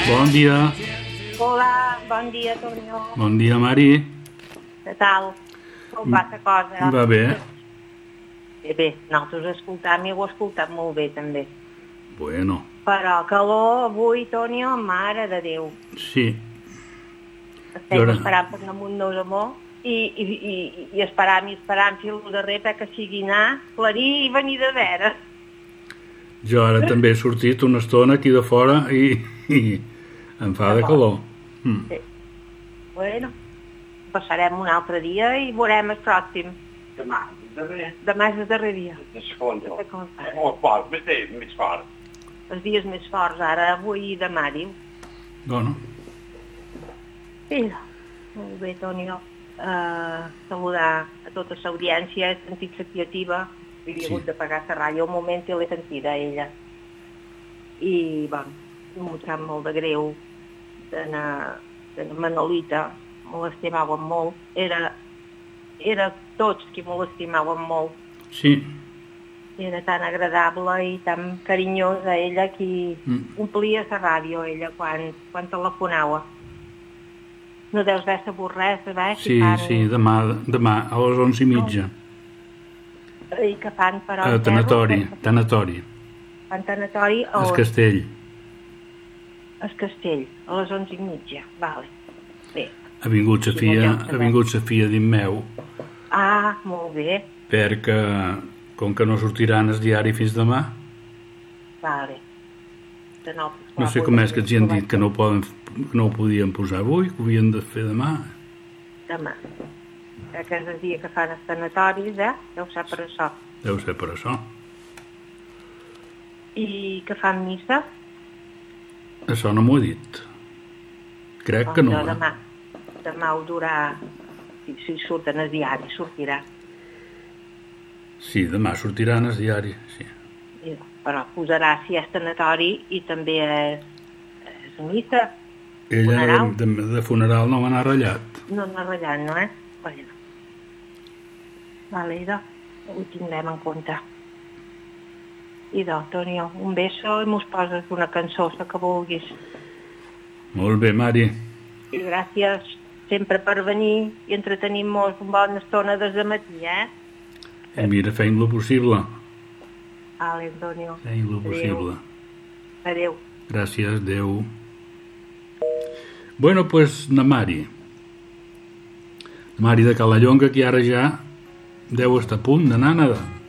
Bon dia. Hola, bon dia, Tonio. Bon dia, Mari. Què tal? Com va la cosa? Va bé. Bé, nosaltres escoltam i ho escoltam molt bé, també. Bueno. Però calor avui, Tonio, mare de Déu. Sí. Estem esperant per damunt-nos amor i esperam, si el darrer que sigui anar, aclarir i venir de veres. Jo ara també he sortit una estona aquí de fora i em fa de calor. Sí. Bueno, passarem un altre dia i veurem el pròxim. Demà és el darrer dia. El segon. Més fort. Els dies més forts, ara, avui i demà, diu. Bueno. Sí, molt bé, Tonio. Saludar a tota l'audiència, he sentit la creativa, havia hagut de pagar la ràdio un moment i l'he sentida a ella. I, bueno, m'ho sap molt de greu de Manolita, me l'estimaven molt. Era tots qui me l'estimaven molt. Sí. Era tan agradable i tan carinyosa ella que omplia la ràdio, ella, quan telefonava. No deus haver sabut res, Sí, demà a les 11:30. I que fan, però... Tanatori. Fan tanatori a... El Castell. El Castell, a les 11:30, vale. Bé. Ha vingut la filla d'en meu. Ah, molt bé. Perquè, com que no sortiran el diari fins demà... Vale. No sé com és que els hi han dit que no ho podien posar avui, que ho havien de fer demà. Demà. Que és el dia que fan els tanatoris, deu ser per això. Deu ser per això. I que fan missa? Això no m'ho he dit. Crec que no. Demà ho durà, si surten el diari, sortirà. Sí, demà sortiran el diari, sí. Però posarà si és tanatori i també és missa. Ella de funeral no m'ha ratllat. No m'ha ratllat, no, Bueno. Vale, idò, ho tindrem en compte. Idò, Tonio, un beso i mos poses una cançó, la que vulguis. Molt bé, Mari. I gràcies sempre per venir i entretenir-nos una bona estona des de matí, I mira, feim lo possible. Vale, Antonio. Feim lo possible. Adéu. Gràcies, adéu. Bueno, pues, na Mari. La Mari de Calallonga, que ara ja deu estar a punt d'anar a nedar.